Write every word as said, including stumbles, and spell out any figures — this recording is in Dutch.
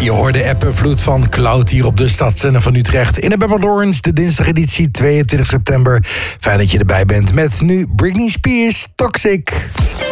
Je hoorde Eppenvloed van Cloud hier op de Stadszender van Utrecht. In de Bebberlorens, de dinsdageditie tweeëntwintig september. Fijn dat je erbij bent met nu Britney Spears, Toxic.